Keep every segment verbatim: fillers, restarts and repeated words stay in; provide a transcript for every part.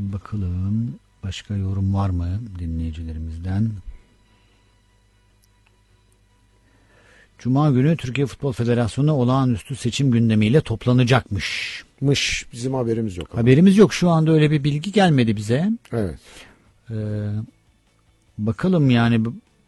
Bakalım başka yorum var mı dinleyicilerimizden? Cuma günü Türkiye Futbol Federasyonu olağanüstü seçim gündemiyle toplanacakmış. Mış. Bizim haberimiz yok. Ama. Haberimiz yok. Şu anda öyle bir bilgi gelmedi bize. Evet. Ee, bakalım yani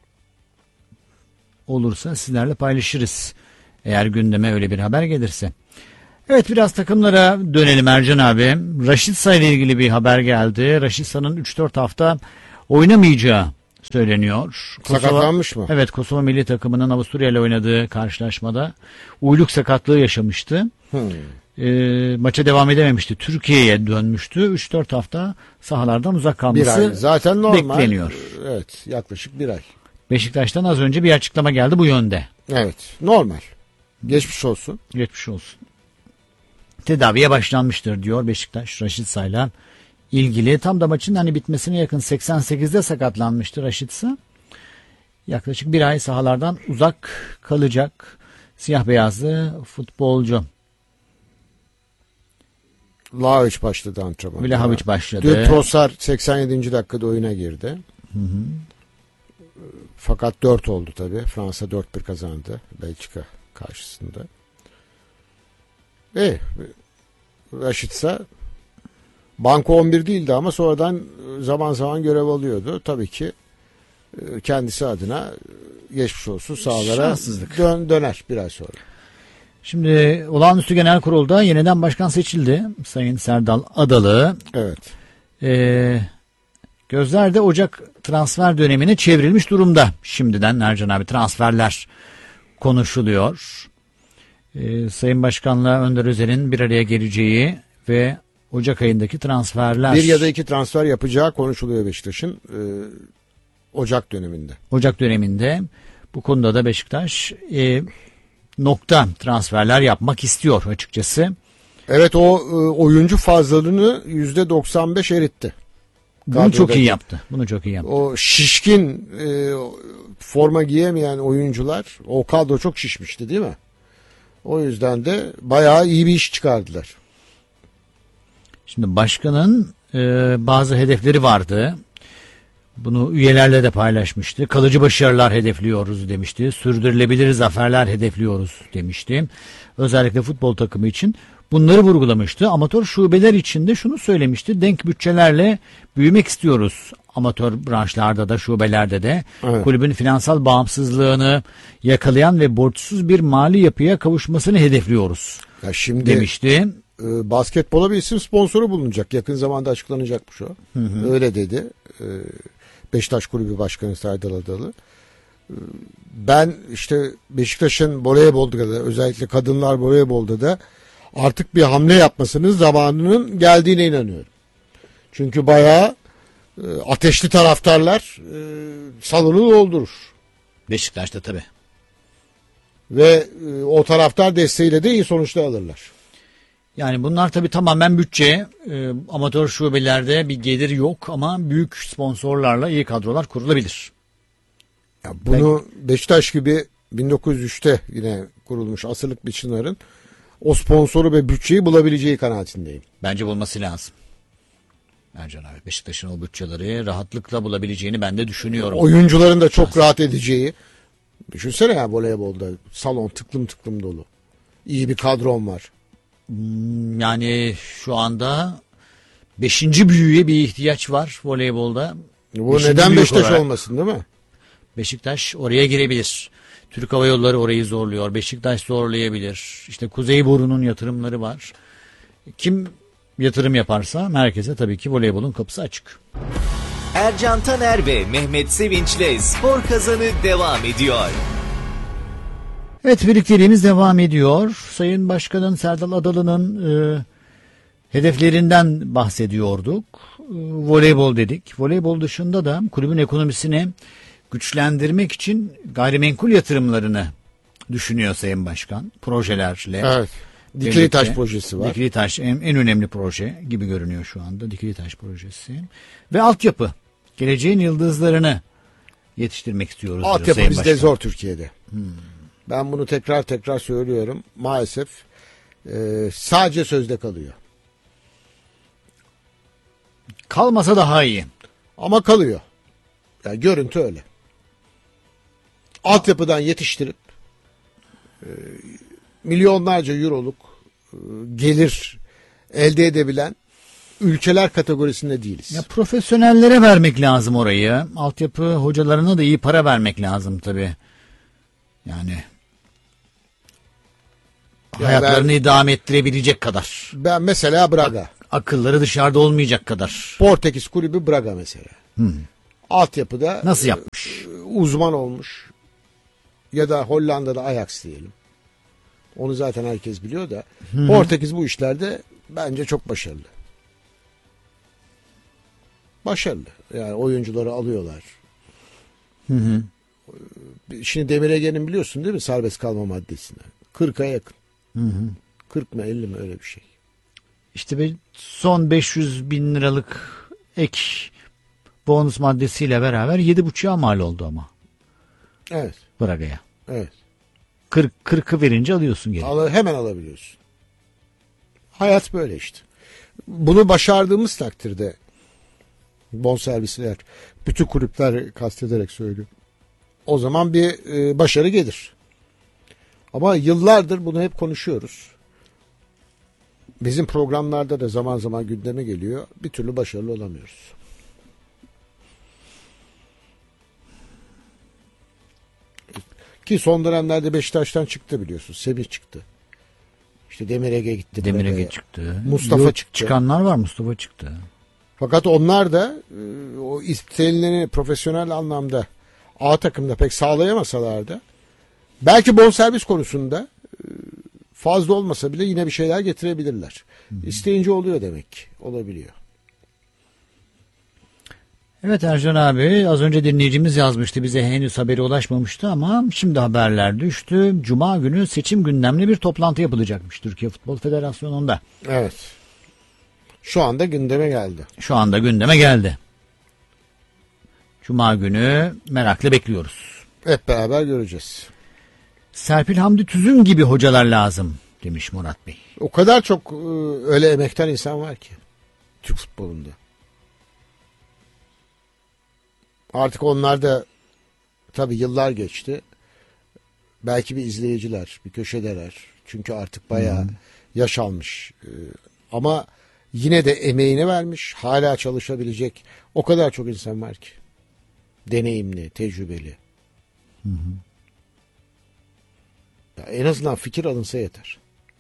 olursa sizlerle paylaşırız. Eğer gündeme öyle bir haber gelirse. Evet, biraz takımlara dönelim Ercan abi. Rashica ile ilgili bir haber geldi. Rashica'nın üç dört hafta oynamayacağı söyleniyor. Sakatlanmış Kosova, mı? Evet, Kosova milli takımının Avusturya ile oynadığı karşılaşmada uyluk sakatlığı yaşamıştı. Hmm. E, maça devam edememişti. Türkiye'ye dönmüştü. üç dört hafta sahalardan uzak kalması bir ay. Zaten normal. Bekleniyor. Evet, yaklaşık bir ay. Beşiktaş'tan az önce bir açıklama geldi bu yönde. Evet, normal. Geçmiş olsun. Geçmiş olsun. Tedaviye başlanmıştır diyor Beşiktaş Rashica ile ilgili. Tam da maçın hani bitmesine yakın seksen sekizde sakatlanmıştı Rashica. Yaklaşık bir ay sahalardan uzak kalacak siyah beyazlı futbolcu. Vlahovic başladı antrenmana. Vlahovic başladı. Dün Trossard seksen yedinci dakikada oyuna girdi. Hı hı. Fakat dört oldu tabii. Fransa dört bir kazandı Belçika karşısında. E Rashica banko on bir değildi ama sonradan zaman zaman görev alıyordu. Tabii ki kendisi adına geçmiş olsun, sahalara dön, döner bir ay sonra. Şimdi olağanüstü genel kurulda yeniden başkan seçildi. Sayın Serdal Adalı. Evet. Ee, gözler de Ocak transfer dönemine çevrilmiş durumda. Şimdiden Ercan abi transferler konuşuluyor. Ee, Sayın Başkan'la Önder Özel'in bir araya geleceği ve Ocak ayındaki transferler. Bir ya da iki transfer yapacağı konuşuluyor Beşiktaş'ın e, Ocak döneminde. Ocak döneminde bu konuda da Beşiktaş e, nokta transferler yapmak istiyor açıkçası. Evet, o e, oyuncu fazlalığını yüzde doksan beş eritti. Bunu Kadrodaki, çok iyi yaptı. Bunu çok iyi yaptı. O şişkin e, forma giyemeyen oyuncular, o kadro çok şişmişti değil mi? O yüzden de bayağı iyi bir iş çıkardılar. Şimdi başkanın e, bazı hedefleri vardı. Bunu üyelerle de paylaşmıştı. Kalıcı başarılar hedefliyoruz demişti. Sürdürülebilir zaferler hedefliyoruz demişti. Özellikle futbol takımı için bunları vurgulamıştı. Amatör şubeler için de şunu söylemişti. Denk bütçelerle büyümek istiyoruz. Amatör branşlarda da şubelerde de evet. Kulübün finansal bağımsızlığını yakalayan ve borçsuz bir mali yapıya kavuşmasını hedefliyoruz ya şimdi, demişti. E, basketbola bir isim sponsoru bulunacak. Yakın zamanda açıklanacakmış o. Hı hı. Öyle dedi. E, Beşiktaş Kulübü Başkanı Serdal Adalı. E, ben işte Beşiktaş'ın voleybolda da, özellikle kadınlar voleybolda da artık bir hamle yapmasının zamanının geldiğine inanıyorum. Çünkü bayağı e, ateşli taraftarlar e, salonu doldurur. Beşiktaş'ta tabii. Ve e, o taraftar desteğiyle de iyi sonuçlar alırlar. Yani bunlar tabii tamamen bütçe. E, amatör şubelerde bir gelir yok ama büyük sponsorlarla iyi kadrolar kurulabilir. Ya bunu ben... Beşiktaş gibi bin dokuz yüz üçte yine kurulmuş asırlık bir çınarın o sponsoru ve bütçeyi bulabileceği kanaatindeyim. Bence bulması lazım. Ercan abi, Beşiktaş'ın o bütçeleri rahatlıkla bulabileceğini ben de düşünüyorum. Oyuncuların da çok rahat edeceği. Düşünsene ya, voleybolda salon tıklım tıklım dolu. İyi bir kadron var. Yani şu anda beşinci büyüğe bir ihtiyaç var voleybolda. Bu beşinci neden Beşiktaş olarak olmasın değil mi? Beşiktaş oraya girebilir. Türk Hava Yolları orayı zorluyor. Beşiktaş zorlayabilir. İşte Kuzeyburnu'nun yatırımları var. Kim yatırım yaparsa merkeze tabii ki voleybolun kapısı açık. Ercan Taner ve Mehmet Sevinç'le Spor Kazanı devam ediyor. Evet, birlikteliğimiz devam ediyor. Sayın Başkan'ın, Serdal Adalı'nın e, hedeflerinden bahsediyorduk. E, voleybol dedik. Voleybol dışında da kulübün ekonomisini güçlendirmek için gayrimenkul yatırımlarını düşünüyor Sayın Başkan. Projelerle. Evet. Dikili Taş projesi var. Dikili Taş en, en önemli proje gibi görünüyor şu anda. Dikili Taş projesi. Ve altyapı. Geleceğin yıldızlarını yetiştirmek istiyoruz. Altyapı Sayın bizde Başkan. zor Türkiye'de. Hmm. Ben bunu tekrar tekrar söylüyorum. Maalesef e, sadece sözde kalıyor. Kalmasa daha iyi. Ama kalıyor. Yani görüntü öyle. Altyapıdan yetiştirip e, milyonlarca euroluk e, gelir elde edebilen ülkeler kategorisinde değiliz. Ya profesyonellere vermek lazım orayı. Altyapı hocalarına da iyi para vermek lazım tabii. Yani Ya hayatlarını ben- idame ettirebilecek kadar. Ben mesela Braga. Akılları dışarıda olmayacak kadar. Portekiz kulübü Braga mesela. Altyapıda Nasıl yapmış? uzman olmuş. Ya da Hollanda'da Ajax diyelim. Onu zaten herkes biliyor da. Portekiz bu işlerde bence çok başarılı. Başarılı. Yani oyuncuları alıyorlar. Hı hı. Şimdi Demir Ege'nin biliyorsun değil mi serbest kalma maddesine? kırka yakın. Hı hı. kırk mı elli mi öyle bir şey. İşte bir son beş yüz bin liralık ek bonus maddesiyle beraber yedi buçuğa mal oldu ama Evet. Braga'ya. Evet. kırk kırkı verince alıyorsun geri. Al, hemen alabiliyorsun. Hayat böyle işte. Bunu başardığımız takdirde bonservisler, bütün kulüpler kastederek söylüyorum. O zaman bir e, başarı gelir. Ama yıllardır bunu hep konuşuyoruz. Bizim programlarda da zaman zaman gündeme geliyor. Bir türlü başarılı olamıyoruz. Ki son dönemlerde Beşiktaş'tan çıktı biliyorsun. Semih çıktı. İşte Demir Ege gitti. Demir Braga'ya. Ege çıktı. Mustafa Yok, çıktı. Çıkanlar var, Mustafa çıktı. Fakat onlar da e, o istenileni profesyonel anlamda A takımda pek sağlayamasalar da belki bonservis konusunda e, fazla olmasa bile yine bir şeyler getirebilirler. Hı-hı. İsteyince oluyor demek ki. Olabiliyor. Evet Ercan abi, az önce dinleyicimiz yazmıştı, bize henüz haberi ulaşmamıştı ama şimdi haberler düştü. Cuma günü seçim gündemli bir toplantı yapılacakmış Türkiye Futbol Federasyonu'nda. Evet. Şu anda gündeme geldi. Şu anda gündeme geldi. Cuma günü merakla bekliyoruz. Hep beraber göreceğiz. Serpil Hamdi Tüzün gibi hocalar lazım demiş Murat Bey. O kadar çok e, öyle emektar insan var ki Türk futbolunda. Artık onlar da tabii yıllar geçti. Belki bir izleyiciler, bir köşedeler. Çünkü artık bayağı hmm. yaş almış. Ee, ama yine de emeğini vermiş, hala çalışabilecek o kadar çok insan var ki. Deneyimli, tecrübeli. Hı hı. Ya en azından fikir alınsa yeter.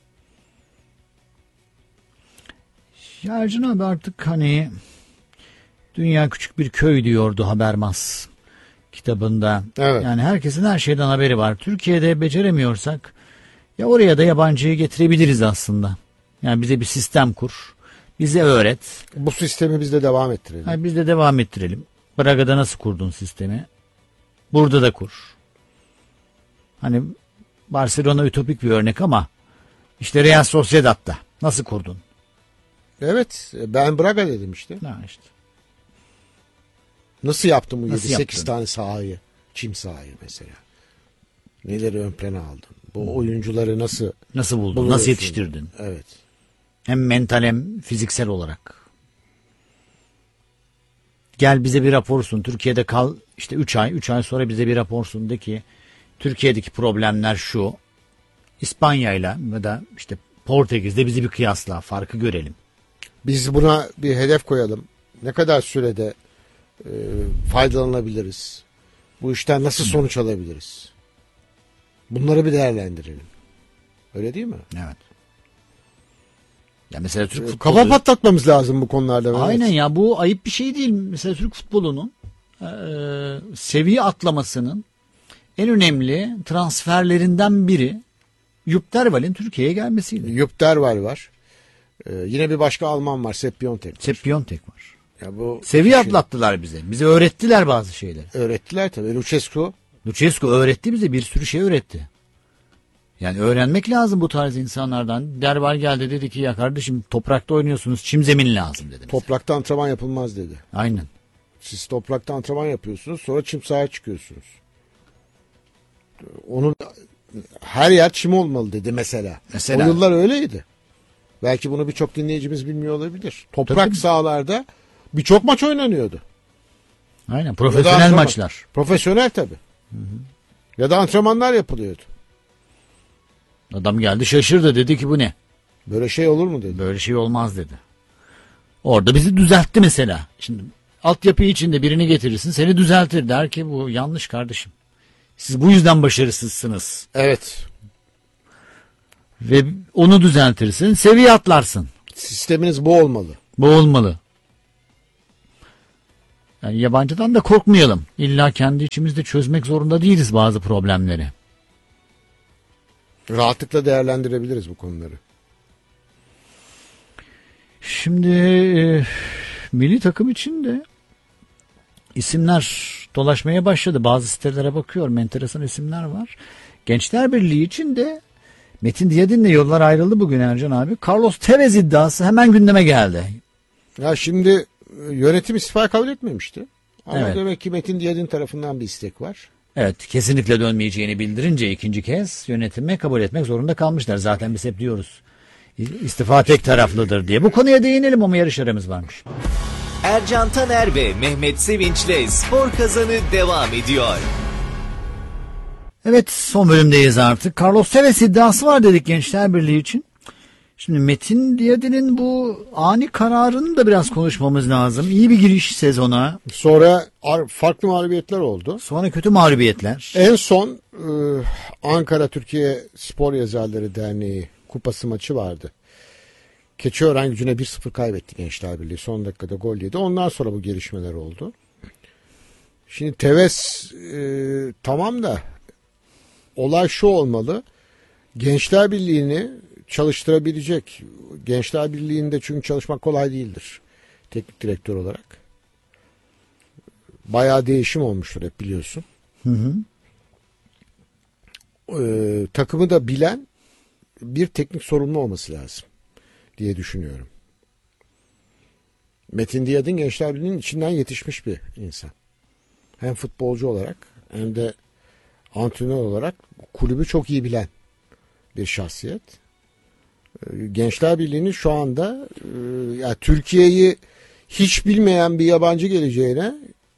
Ya Ercan abi artık hani dünya küçük bir köy diyordu Habermas kitabında. Evet. Yani herkesin her şeyden haberi var. Türkiye'de beceremiyorsak ya oraya da yabancıyı getirebiliriz aslında. Yani bize bir sistem kur. Bize öğret. Bu sistemi biz de devam ettirelim. Yani biz de devam ettirelim. Braga'da nasıl kurdun sistemi? Burada da kur. Hani Barcelona ütopik bir örnek ama işte Real Sociedad'da nasıl kurdun? Evet, ben Braga dedim işte. Ha işte. Nasıl yaptın bu Nasıl yedi sekiz yaptın? tane sahayı? Çim sahayı mesela. Neleri ön plana aldın? Bu oyuncuları nasıl Nasıl buldun? buluyorsun? Nasıl yetiştirdin? Evet. Hem mental hem fiziksel olarak. Gel bize bir raporsun. Türkiye'de kal işte üç ay. üç ay sonra bize bir raporsun de ki Türkiye'deki problemler şu. İspanya'yla ya da işte Portekiz'de bizi bir kıyasla. Farkı görelim. Biz buna bir hedef koyalım. Ne kadar sürede e, faydalanabiliriz? Bu işten nasıl sonuç alabiliriz? Bunları bir değerlendirelim. Öyle değil mi? Evet. Ya mesela Türk E, futbolu... Kafa patlatmamız lazım bu konularda. Evet. Aynen ya, bu ayıp bir şey değil. Mesela Türk futbolunun e, seviye atlamasının en önemli transferlerinden biri Jupp Derwal'in Türkiye'ye gelmesiydi. Jupp Derwal var. E, yine bir başka Alman var. Sepp Piontek. Sepp Piontek var. Ya bu Seviye kişi- atlattılar bize. Bize öğrettiler bazı şeyleri. Öğrettiler tabii. Lucescu Lucescu öğretti bize, bir sürü şey öğretti. Yani öğrenmek lazım bu tarz insanlardan. Derval geldi, dedi ki ya kardeşim toprakta oynuyorsunuz, çim zemin lazım dedi. toprakta antrenman yapılmaz dedi. Aynen. Siz toprakta antrenman yapıyorsunuz, sonra çim sahaya çıkıyorsunuz. Onun her yer çim olmalı dedi mesela. Mesela. O yıllar öyleydi. Belki bunu birçok dinleyicimiz bilmiyor olabilir. Toprak Tabii. sahalarda birçok maç oynanıyordu. Aynen, Ya da profesyonel antrenman. maçlar. Profesyonel tabii. Ya da antrenmanlar yapılıyordu. Adam geldi şaşırdı, dedi ki bu ne? Böyle şey olur mu dedi. Böyle şey olmaz dedi. Orada bizi düzeltti mesela. Şimdi altyapı içinde birini getirirsin, seni düzeltir, der ki bu yanlış kardeşim. Siz bu yüzden başarısızsınız. Evet. Ve onu düzeltirsin, seviye atlarsın. Sisteminiz bu olmalı. Bu olmalı. Yani yabancıdan da korkmayalım. İlla kendi içimizde çözmek zorunda değiliz bazı problemleri. Rahatlıkla değerlendirebiliriz bu konuları. Şimdi e, milli takım için de isimler dolaşmaya başladı. Bazı sitelere bakıyorum, enteresan isimler var. Gençler Birliği için de Metin Diyadin'le yollar ayrıldı bugün Ercan abi. Carlos Tevez iddiası hemen gündeme geldi. Ya şimdi e, yönetim istifa kabul etmemişti. Ama Evet. demek ki Metin Diyadin tarafından bir istek var. Evet, kesinlikle dönmeyeceğini bildirince ikinci kez yönetime kabul etmek zorunda kalmışlar. Zaten biz hep diyoruz, İstifa tek taraflıdır diye. Bu konuya değinelim ama yarış aramız varmış. Ercan Taner ve Mehmet Sevinç'le Spor Kazanı devam ediyor. Evet, son bölümdeyiz artık. Carlos Tevez iddiası var dedik Gençler Birliği için. Şimdi Metin Diyadin'in bu ani kararını da biraz konuşmamız lazım. İyi bir giriş sezona. Sonra ar- farklı mağlubiyetler oldu. Sonra kötü mağlubiyetler. En son e, Ankara Türkiye Spor Yazarları Derneği kupası maçı vardı. Keçiören Gücü'ne bir sıfır kaybetti Gençler Birliği. Son dakikada gol yedi. Ondan sonra bu gelişmeler oldu. Şimdi Tevez e, tamam da olay şu olmalı. Gençler Birliği'ni çalıştırabilecek. Gençler Birliği'nde çünkü çalışmak kolay değildir. Teknik direktör olarak. Bayağı değişim olmuştur hep biliyorsun. Hı hı. Ee, takımı da bilen bir teknik sorumlu olması lazım diye düşünüyorum. Metin Diyadin Gençler Birliği'nin içinden yetişmiş bir insan. Hem futbolcu olarak hem de antrenör olarak kulübü çok iyi bilen bir şahsiyet. Ee, Gençler Birliği'nin şu anda e, yani Türkiye'yi hiç bilmeyen bir yabancı geleceğine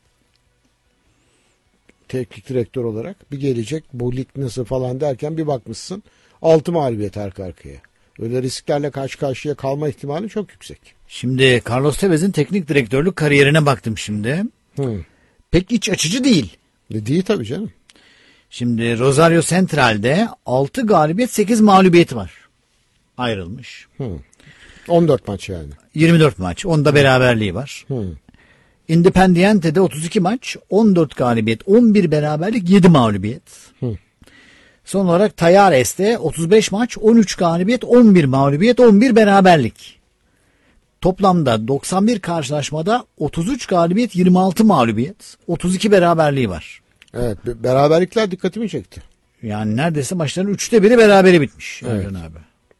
teknik direktör olarak bir gelecek, bu lig nasıl falan derken bir bakmışsın altı mağlubiyet arka arkaya. Öyle risklerle karşı karşıya kalma ihtimali çok yüksek. Şimdi Carlos Tevez'in teknik direktörlük kariyerine baktım şimdi. Hı. Pek iç açıcı değil. E, değil tabii canım. Şimdi Rosario Central'de altı galibiyet sekiz mağlubiyet var. Ayrılmış. Hı. on dört maç yani. yirmi dört maç. Onda beraberliği var. Hı. Independiente'de otuz iki maç, on dört galibiyet, on bir beraberlik, yedi mağlubiyet. Hı. Son olarak Tayares'te otuz beş maç, on üç galibiyet, on bir mağlubiyet, on bir beraberlik. Toplamda doksan bir karşılaşmada otuz üç galibiyet, yirmi altı mağlubiyet, otuz iki beraberliği var. Evet, be- beraberlikler dikkatimi çekti. Yani neredeyse maçların üçte biri berabere bitmiş. Evet. Ercan abi.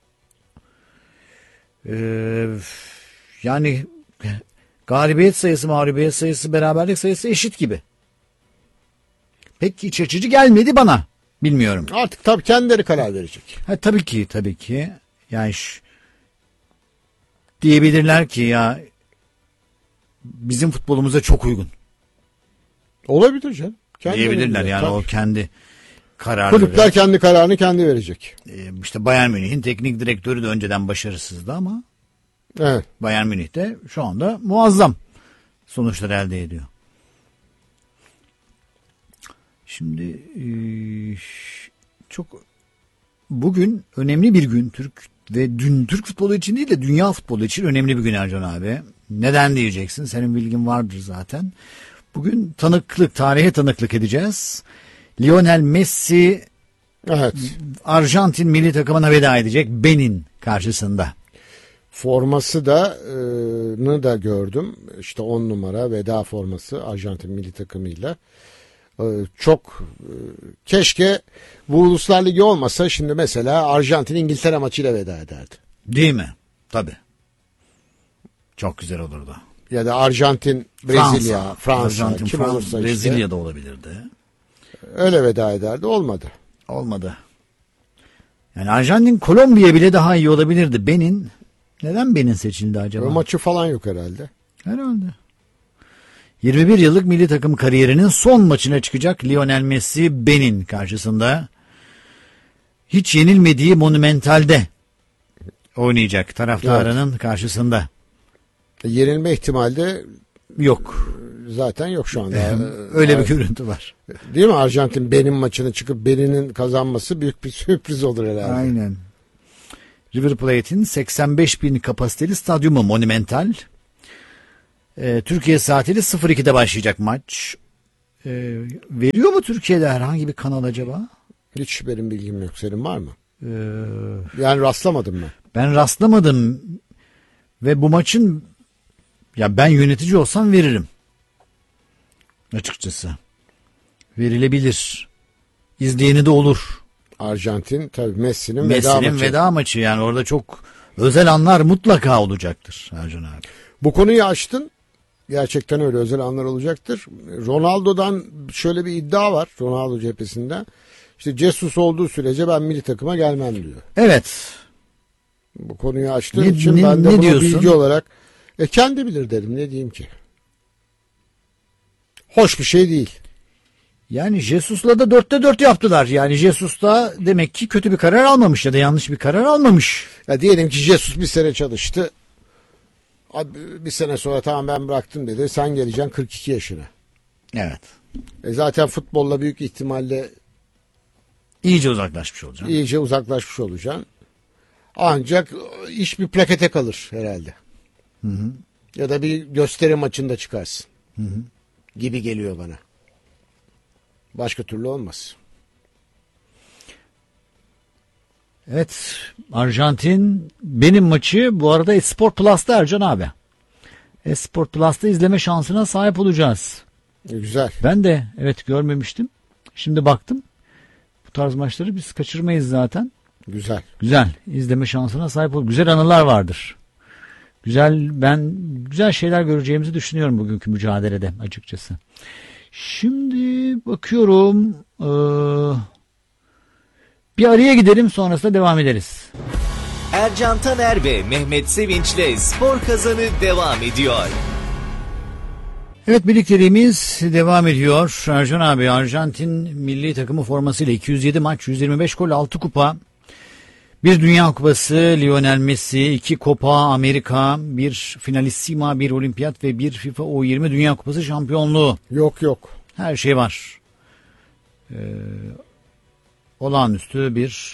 Ee, yani galibiyet sayısı, mağlubiyet sayısı, beraberlik sayısı eşit gibi. Pek iç açıcı gelmedi bana. Bilmiyorum. Artık tabii kendileri karar verecek. Ha, tabii ki, tabii ki. Yani şu, diyebilirler ki ya bizim futbolumuza çok uygun. Olabilir canım. Kendileri Diyebilirler bilir, yani tabii. o kendi kararları. Kulüpler kendi kararını kendi verecek. Ee, işte Bayern Münih'in teknik direktörü de önceden başarısızdı ama Evet. Bayern Münih de şu anda muazzam sonuçlar elde ediyor. Şimdi e, çok bugün önemli bir gün Türk ve dün Türk futbolu için değil de dünya futbolu için önemli bir gün Ercan abi. Neden diyeceksin? Senin bilgin vardır zaten. Bugün tanıklık, tarihe tanıklık edeceğiz. Lionel Messi Evet. Arjantin milli takımına veda edecek Benin karşısında. Forması da e, nı da gördüm. İşte on numara veda forması Arjantin milli takımıyla. E, çok e, keşke bu Uluslar Ligi olmasa şimdi mesela Arjantin İngiltere maçıyla veda ederdi. Değil mi? Tabii. Çok güzel olurdu. Ya da Arjantin Brezilya, Fransa, Arjantin, kim Fransa, olursa Brezilya işte da olabilirdi. öyle veda ederdi. Olmadı. Olmadı. Yani Arjantin Kolombiya bile daha iyi olabilirdi. Benin neden Benin seçildi acaba? O maçı falan yok herhalde. Herhalde. yirmi bir yıllık milli takım kariyerinin son maçına çıkacak Lionel Messi Benin karşısında. Hiç yenilmediği Monumental'de oynayacak taraftarının evet. karşısında. Yenilme ihtimali de yok. Zaten yok şu anda. Öyle bir görüntü var. Değil mi? Arjantin Benin maçını çıkıp Benin'in kazanması büyük bir sürpriz olur herhalde. Aynen. River Plate'in seksen beş bin kapasiteli stadyumu Monumental. Ee, Türkiye saatiyle sıfır ikide başlayacak maç. Ee, veriyor mu Türkiye'de herhangi bir kanal acaba? Hiç benim bilgim yok. Senin var mı? Ee, yani rastlamadım mı? Ben rastlamadım. Ve bu maçın ya ben yönetici olsam veririm. Açıkçası. Verilebilir. İzleyeni de olur. Arjantin tabii Messi'nin, Messi'nin veda maçı. veda maçı yani orada çok özel anlar mutlaka olacaktır Ercan abi. Bu konuyu açtın. Gerçekten öyle özel anlar olacaktır. Ronaldo'dan şöyle bir iddia var. Ronaldo cephesinden. İşte Jesus olduğu sürece ben milli takıma gelmem diyor. Evet. Bu konuyu açtığım ne, için ne, ben de ne bunu diyorsun? bilgi olarak e kendi bilir derim. Ne diyeyim ki? Hoş bir şey değil. Yani Jesus'la da dörtte dört yaptılar. Yani Jesus da demek ki kötü bir karar almamış ya da yanlış bir karar almamış. Ya diyelim ki Jesus bir sene çalıştı. Bir sene sonra tamam ben bıraktım dedi. Sen geleceksin kırk iki yaşına. Evet. E zaten futbolla büyük ihtimalle iyice uzaklaşmış olacaksın. İyice uzaklaşmış olacaksın. Ancak iş bir plakete kalır herhalde. Hı hı. Ya da bir gösteri maçında çıkarsın. Hı hı. Gibi geliyor bana. Başka türlü olmaz. Evet. Arjantin benim maçı bu arada Esport Plus'ta Ercan abi. Esport Plus'ta izleme şansına sahip olacağız. E, güzel. Ben de evet görmemiştim. Şimdi baktım. Bu tarz maçları biz kaçırmayız zaten. Güzel. Güzel. İzleme şansına sahip ol. Güzel anılar vardır. Güzel ben güzel şeyler göreceğimizi düşünüyorum bugünkü mücadelede açıkçası. Şimdi bakıyorum. Ee, bir araya gidelim sonrasında devam ederiz. Ercan Taner ve Mehmet Sevinç'le Spor Kazanı devam ediyor. Evet birlikteliğimiz devam ediyor. Ercan abi Arjantin milli takımı formasıyla iki yüz yedi maç, yüz yirmi beş gol, altı kupa. Bir Dünya Kupası, Lionel Messi, iki Copa Amerika, bir Finalissima, bir Olimpiyat ve bir FIFA U yirmi Dünya Kupası şampiyonluğu. Yok yok. Her şey var. Ee, olağanüstü bir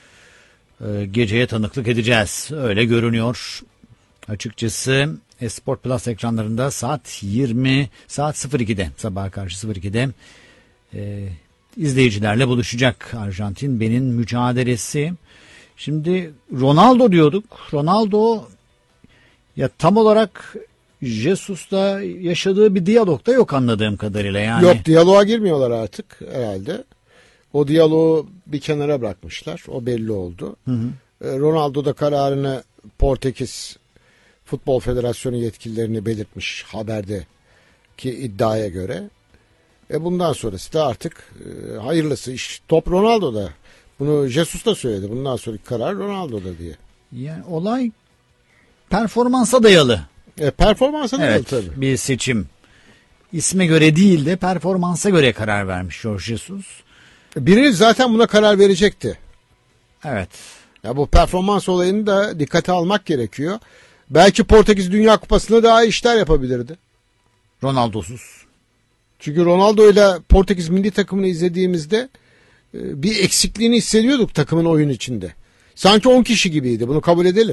e, geceye tanıklık edeceğiz. Öyle görünüyor. Açıkçası Esport Plus ekranlarında saat yirmi, saat sıfır ikide, sabaha karşı sıfır ikide e, izleyicilerle buluşacak Arjantin Benin mücadelesi. Şimdi Ronaldo diyorduk. Ronaldo ya tam olarak Jesus'la yaşadığı bir diyalog da yok anladığım kadarıyla yani. Yok diyaloğa girmiyorlar artık herhalde. O diyaloğu bir kenara bırakmışlar. O belli oldu. Hı hı. Ronaldo da kararını Portekiz Futbol Federasyonu yetkililerini belirtmiş haberde ki iddiaya göre. E bundan sonrası da artık e, hayırlısı iş. Top Ronaldo'da. Bunu Jesus da söyledi. Bundan sonraki karar Ronaldo'da diye. Yani olay performansa dayalı. E, performansa dayalı Evet, tabii. bir seçim. İsme göre değil de performansa göre karar vermiş Jorge Jesus. Biri zaten buna karar verecekti. Evet. Ya bu performans olayını da dikkate almak gerekiyor. Belki Portekiz Dünya Kupası'nda daha iyi işler yapabilirdi. Ronaldo'suz. Çünkü Ronaldo ile Portekiz milli takımını izlediğimizde e, bir eksikliğini hissediyorduk takımın oyun içinde. Sanki on kişi gibiydi. Bunu kabul edelim.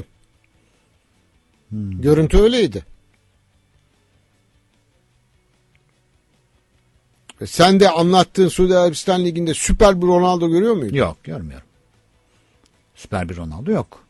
Hmm. Görüntü öyleydi. E sen de anlattığın Suudi Arabistan Ligi'nde süper bir Ronaldo görüyor muydun? Yok, görmüyorum. Süper bir Ronaldo yok.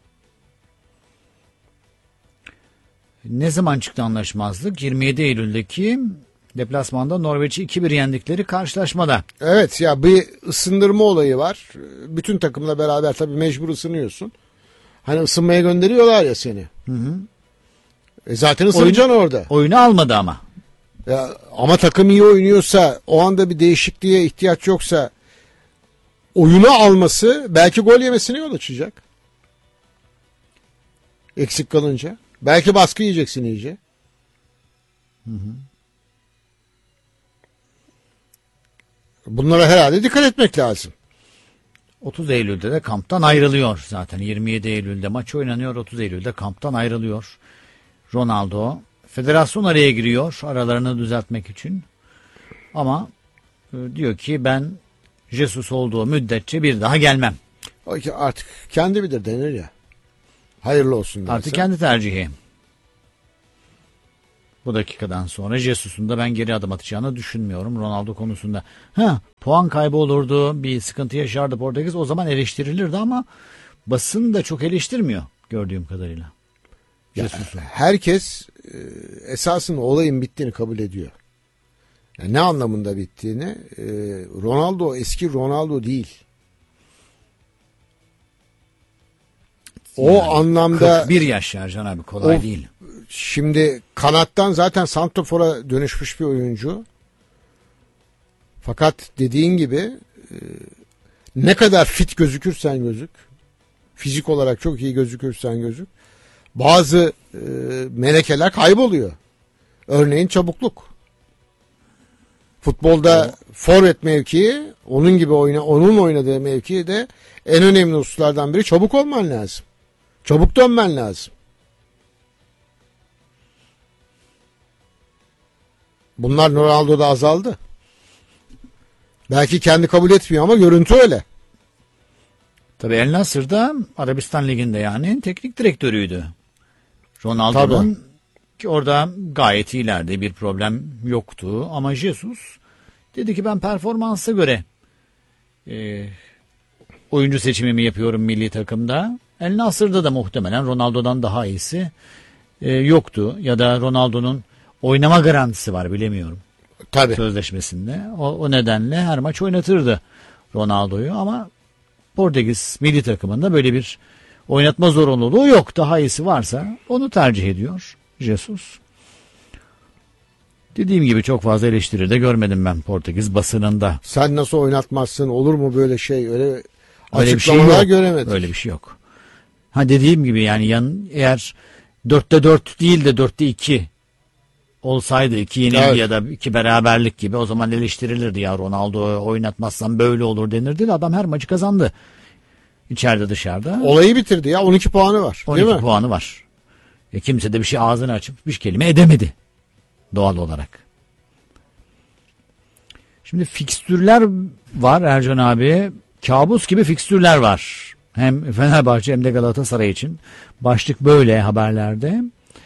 Ne zaman çıktı anlaşmazlık? yirmi yedi Eylül'deki deplasmanda Norveç'i iki bir yendikleri karşılaşmada. Evet ya bir ısındırma olayı var. Bütün takımla beraber tabii mecbur ısınıyorsun. Hani ısınmaya gönderiyorlar ya seni. Hı hı. E zaten ısınacaksın Oyun, orada. Oyunu almadı ama. Ya, ama takım iyi oynuyorsa, o anda bir değişikliğe ihtiyaç yoksa oyunu alması belki gol yemesine yol açacak. Eksik kalınca. Belki baskı yiyeceksin iyice. Hı hı. Bunlara herhalde dikkat etmek lazım. otuz Eylül'de de kamptan ayrılıyor zaten. yirmi yedi Eylül'de maç oynanıyor. otuz Eylül'de kamptan ayrılıyor. Ronaldo. Federasyon araya giriyor aralarını düzeltmek için. Ama e, diyor ki ben Jesus olduğu müddetçe bir daha gelmem. O ki artık kendi bilir denir ya. Hayırlı olsun derse. Artık kendi tercihi. Bu dakikadan sonra Jesus'un da ben geri adım atacağını düşünmüyorum Ronaldo konusunda. Ha, puan kaybı olurdu, bir sıkıntı yaşardı Portekiz, o zaman eleştirilirdi ama basın da çok eleştirmiyor gördüğüm kadarıyla. Ya, herkes e, esasında olayın bittiğini kabul ediyor. Yani ne anlamında bittiğini. E, Ronaldo eski Ronaldo değil. O Yani anlamda kırk bir yaş Ercan abi, kolay o, değil. Şimdi kanattan zaten santrafora dönüşmüş bir oyuncu. Fakat dediğin gibi e, ne kadar fit gözükürsen gözük, fizik olarak çok iyi gözükürsen gözük, bazı e, melekeler kayboluyor. Örneğin çabukluk. Futbolda forvet mevkii, onun gibi oyna, onun oynadığı mevkii de en önemli hususlardan biri, çabuk olman lazım. Çabuk dönmen lazım. Bunlar Ronaldo'da azaldı. Belki kendi kabul etmiyor ama görüntü öyle. Tabii El Nasır'da Arabistan Ligi'nde yani teknik direktörüydü. Ronaldo'nun ki orada gayet iyilerde, bir problem yoktu ama Jesus dedi ki ben performansa göre e, oyuncu seçimimi yapıyorum milli takımda. El Nasır'da da muhtemelen Ronaldo'dan daha iyisi e, yoktu ya da Ronaldo'nun oynama garantisi var, bilemiyorum. Tabii. Sözleşmesinde. O, o nedenle her maç oynatırdı Ronaldo'yu ama Portekiz milli takımında böyle bir oynatma zorunluluğu yok. Daha iyisi varsa onu tercih ediyor Jesus. Dediğim gibi çok fazla eleştiri de görmedim ben Portekiz basınında. Sen nasıl oynatmazsın, olur mu böyle şey, öyle Öyle bir şey açıklamalar yok. göremedik. Öyle bir şey yok. Ha, dediğim gibi yani yan, eğer dörtte dört değil de dörtte iki olsaydı, iki yenilgi Evet. ya da iki beraberlik gibi, o zaman eleştirilirdi, ya Ronaldo oynatmazsan böyle olur denirdi de adam her maçı kazandı. İçeride dışarıda. Olayı bitirdi ya, on iki puanı var. on Değil iki mi? puanı var. E kimse de bir şey ağzını açıp bir kelime edemedi doğal olarak. Şimdi fikstürler var Ercan abi. Kabus gibi fikstürler var. Hem Fenerbahçe hem de Galatasaray için. Başlık böyle haberlerde.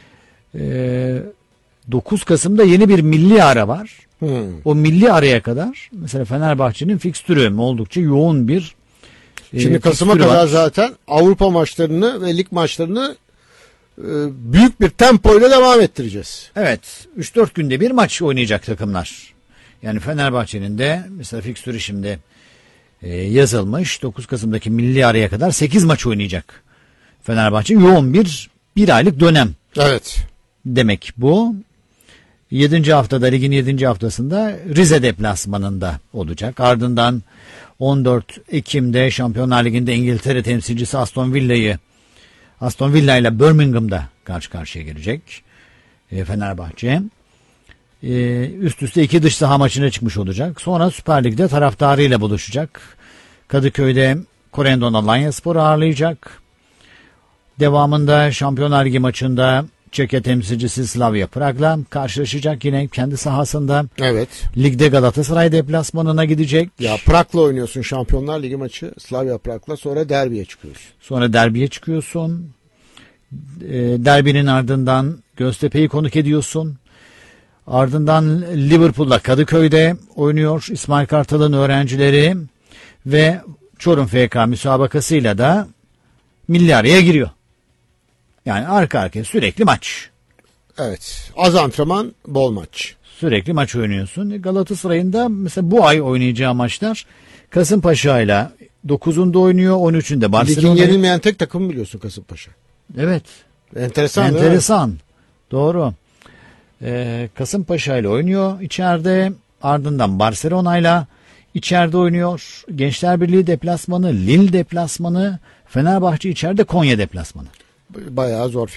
Ee, dokuz Kasım'da yeni bir milli ara var. Hmm. O milli araya kadar mesela Fenerbahçe'nin fikstürü oldukça yoğun bir e, Şimdi Kasım'a fikstürü kadar var. zaten Avrupa maçlarını ve lig maçlarını e, büyük bir tempoyla devam ettireceğiz. Evet, üç dört günde bir maç oynayacak takımlar. Yani Fenerbahçe'nin de mesela fikstürü şimdi e, yazılmış. dokuz Kasım'daki milli araya kadar sekiz maç oynayacak Fenerbahçe. Yoğun bir bir aylık dönem Evet. demek bu. yedinci haftada, ligin yedinci haftasında Rize deplasmanında olacak. Ardından on dört Ekim'de Şampiyonlar Ligi'nde İngiltere temsilcisi Aston Villa'yı Aston Villa ile Birmingham'da karşı karşıya gelecek e, Fenerbahçe. E, üst üste iki dış saha maçına çıkmış olacak. Sonra Süper Lig'de taraftarıyla buluşacak. Kadıköy'de Corendon Alanyaspor'u ağırlayacak. Devamında Şampiyonlar Ligi maçında Çekya temsilcisi Slavia Prag'la karşılaşacak yine kendi sahasında. Evet. Ligde Galatasaray deplasmanına gidecek. Ya Prag'la oynuyorsun Şampiyonlar Ligi maçı, Slavia Prag'la, sonra derbiye çıkıyorsun. Sonra derbiye çıkıyorsun. E, derbinin ardından Göztepe'yi konuk ediyorsun. Ardından Liverpool'la Kadıköy'de oynuyor İsmail Kartal'ın öğrencileri ve Çorum F K müsabakasıyla da milli araya giriyor. Yani arka arkaya sürekli maç. Evet. Az antrenman, bol maç. Sürekli maç oynuyorsun. Galatasaray'ın da mesela bu ay oynayacağı maçlar Kasımpaşa'yla dokuzunda oynuyor, on üçünde Ligin Barcelona. yenilmeyen tek takım biliyorsun Kasımpaşa. Evet. Enteresan, değil mi? Enteresan. Doğru. Ee, Kasımpaşa ile oynuyor içeride. Ardından Barcelona ile içeride oynuyor. Gençler Birliği deplasmanı, Lille deplasmanı, Fenerbahçe içeride, Konya deplasmanı. Bayağı zor